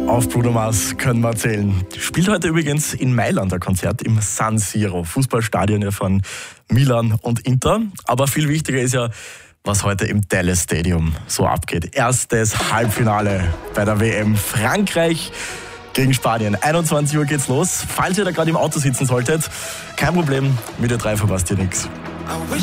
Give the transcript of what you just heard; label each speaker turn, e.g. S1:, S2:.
S1: Auf Bruno Mars können wir zählen. Spielt heute übrigens in Mailand ein Konzert im San Siro, Fußballstadion von Milan und Inter. Aber viel wichtiger ist ja, was heute im Dallas Stadium so abgeht. Erstes Halbfinale bei der WM. Frankreich gegen Spanien. 21 Uhr geht's los. Falls ihr da gerade im Auto sitzen solltet, kein Problem, mit der 3 verpasst ihr nichts.
S2: I wish